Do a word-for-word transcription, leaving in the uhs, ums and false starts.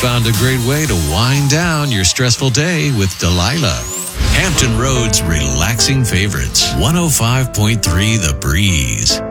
found a great way to wind down your stressful day with Delilah. Hampton Road's relaxing favorites. one oh five point three The Breeze.